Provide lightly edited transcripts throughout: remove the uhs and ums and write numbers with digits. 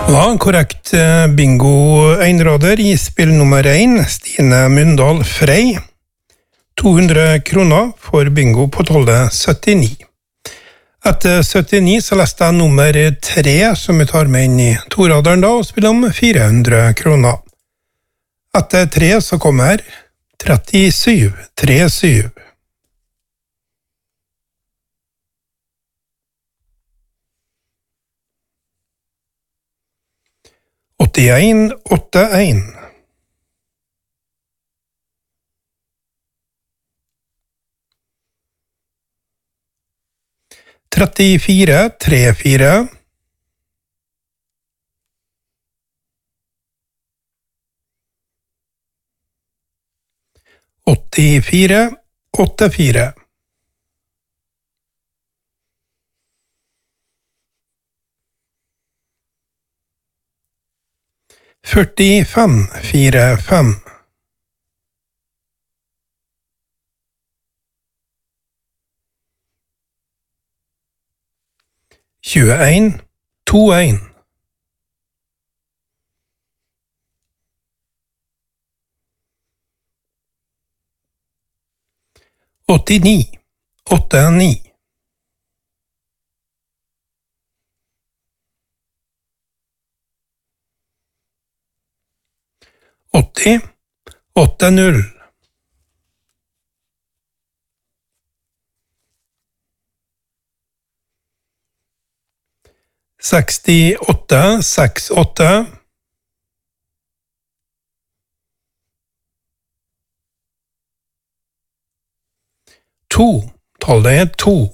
Ja, korrekt bingo einrader I spill nummer 1, Stine Mundal Frey. 200 kroner for bingo på tallet 79. Etter 79 så leste jeg nummer 3, som vi tar med inn I toraderen da, og spiller om 400 kroner. Etter 3 så kommer 37, 37. Åttien, 81. 34, 34. 84, 84. 45, 45. 21, 21. 89, 89. 80, 80. 68, 68. 2, tallet 2.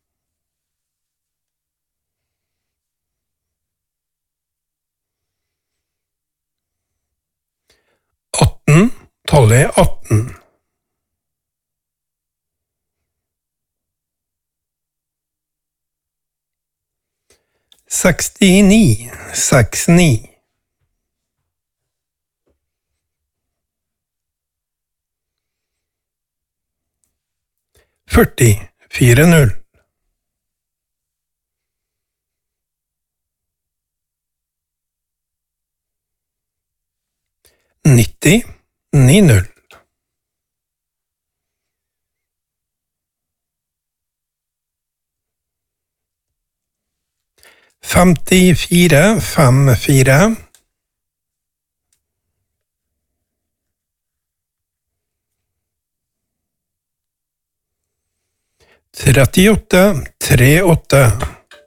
18, tallet 18. 69, 69. 40, 40. 90, 90. 54, 54. 38, 38.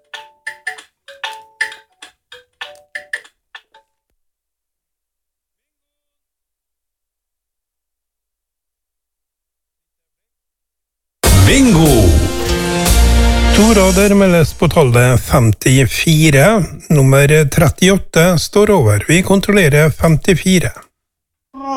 Bingo! Torader meldes på tallet 54. Nummer 38 står over. Vi kontrollerer 54.